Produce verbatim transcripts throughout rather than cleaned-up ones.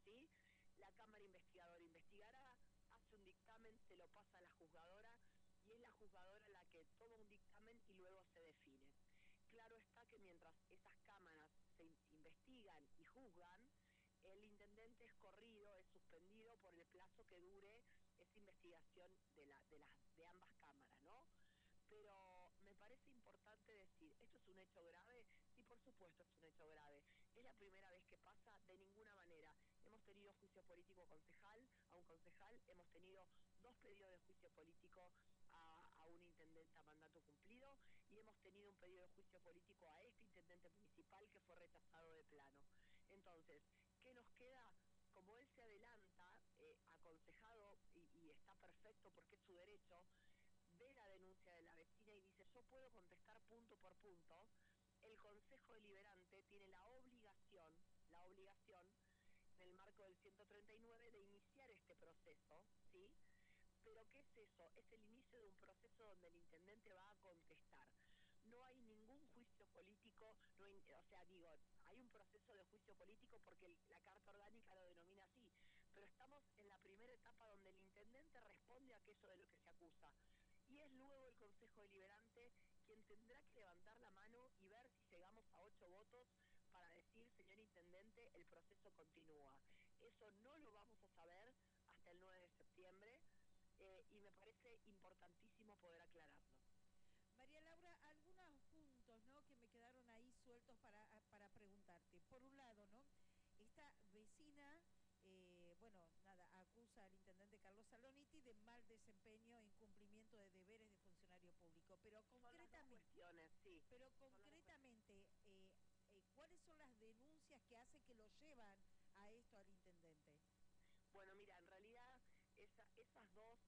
¿sí? La Cámara Investigadora investigará, hace un dictamen, se lo pasa a la juzgadora y es la juzgadora la que toma un dictamen y luego se define. Claro está que mientras esas cámaras se investigan y juzgan, el intendente es corrido, es suspendido por el plazo que dure esa investigación de, la, de, las, de ambas cámaras, ¿no? Pero me parece importante decir, ¿esto es un hecho grave? Sí, por supuesto es un hecho grave. ¿Es la primera vez que pasa? De ninguna manera. Hemos tenido juicio político concejal, a un concejal, hemos tenido dos pedidos de juicio político a, a un intendente a mandato cumplido y hemos tenido un pedido de juicio político a este intendente municipal que fue rechazado de plano. Entonces, ¿qué nos queda? Como él se adelanta, eh, aconsejado, y, y está perfecto porque es su derecho, ve la denuncia de la vecina y dice, yo puedo contestar punto por punto, el Consejo Deliberante tiene la obligación, la obligación, en el marco del ciento treinta y nueve, de iniciar este proceso, ¿sí? Pero ¿qué es eso? Es el inicio de un proceso donde el intendente va a contestar. No hay ningún juicio político, no hay, o sea, digo, hay un proceso de juicio político porque el, la Carta Orgánica lo denomina así, pero estamos en la primera etapa donde el intendente responde a aquello de lo que se acusa. Y es luego el Consejo Deliberante quien tendrá que levantar la mano y ver si llegamos a ocho votos para decir, señor intendente, el proceso continúa. Eso no lo vamos a saber hasta el nueve de septiembre eh, y me parece importantísimo poder aclararlo. María Laura, algunos puntos, ¿no?, que me quedaron ahí sueltos para, para preguntarte. Por un lado, ¿no?, esta vecina, eh, bueno, nada, acusa al intendente Carlos Saloniti de mal desempeño e incumplimiento de deberes de funcionario público. Pero Son las dos concretamente, cuestiones, sí. pero concretamente, eh, eh, ¿cuáles son las denuncias que hacen que lo llevan a esto al intendente? Bueno, mira, en realidad esa, esas dos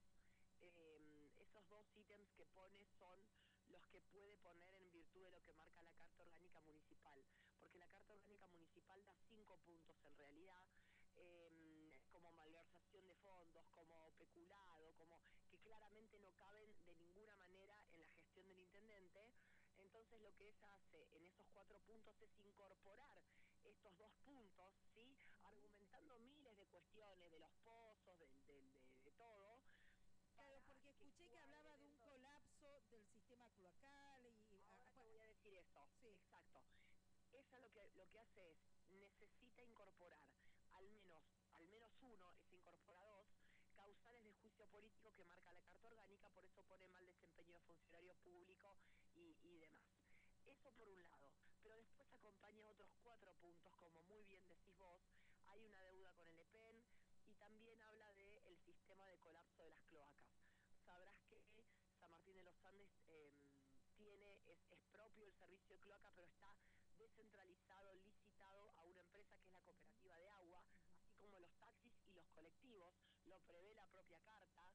Eh, esos dos ítems que pone son los que puede poner en virtud de lo que marca la Carta Orgánica Municipal, porque la Carta Orgánica Municipal da cinco puntos en realidad, eh, como malversación de fondos, como peculado, como que claramente no caben de ninguna manera en la gestión del intendente. Entonces lo que ella hace en esos cuatro puntos es incorporar estos dos puntos, ¿sí? Argumentando miles de cuestiones, de los pozos, de, de, de, de todo. Claro, porque escuché que, que hablaba de un colapso del sistema cloacal y... Ahora a, te voy a decir eso, sí. Exacto. Ella lo que, lo que hace es, necesita incorporar al menos, al menos uno, es incorpora dos, causales de juicio político que marca la Carta Orgánica, por eso pone mal desempeño de funcionario público y, y demás. Eso por un lado, pero después acompaña otros cuatro puntos, como muy bien decís vos, hay una deuda con el E P E N y también habla del sistema de colapso de las cloacas. Sabrás que San Martín de los Andes eh, tiene, es, es propio el servicio de cloaca, pero está descentralizado, licitado a una empresa que es la Cooperativa de Agua, así como los taxis y los colectivos, lo prevé la propia carta.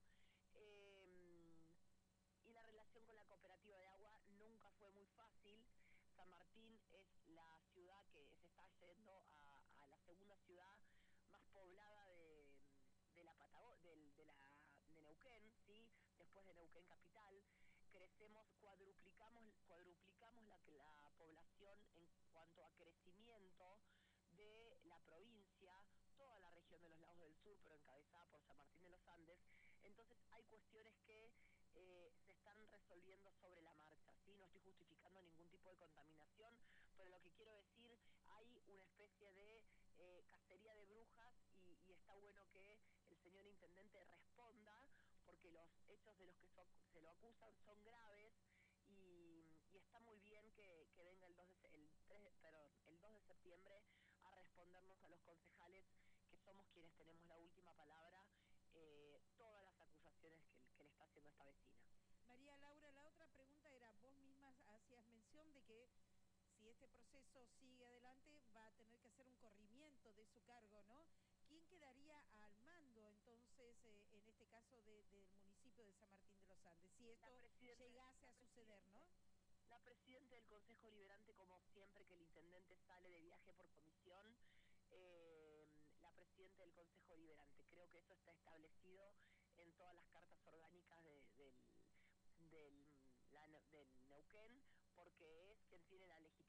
Eh, y la relación con la Cooperativa de Agua nunca fue muy fácil. San Martín es la ciudad que se está yendo a, a la segunda ciudad más poblada de, de la Patago de, de, la, de Neuquén, ¿sí? Después de Neuquén capital. Crecemos, cuadruplicamos, cuadruplicamos la, la población en cuanto a crecimiento de la provincia, toda la región de los Lagos del Sur, pero encabezada por San Martín de los Andes. Entonces hay cuestiones que eh, se están resolviendo sobre la marcha, ¿sí? No estoy justificando ningún tipo de contaminación, pero lo que quiero decir, hay una especie de eh, cacería de brujas y, y está bueno que el señor intendente responda, porque los hechos de los que so, se lo acusan son graves. Y, y está muy bien que, que venga el dos, de, el, tres, perdón, el dos de septiembre a respondernos a los concejales, que somos quienes tenemos la última palabra, eh, todas las acusaciones que, que le está haciendo esta vecina. María Laura, la otra pregunta era, vos misma hacías mención de que si este proceso sigue adelante va a tener que hacer un corrimiento de su cargo, ¿no? ¿Quién quedaría al mando entonces, eh, en este caso, de, del municipio de San Martín de los Andes, si esto llegase a suceder, ¿no? La presidenta del Consejo Deliberante, como siempre que el intendente sale de viaje por comisión, eh, la presidenta del Consejo Deliberante. Creo que eso está establecido en todas las cartas orgánicas de, del, del, la, del Neuquén, porque es quien tiene la legitimidad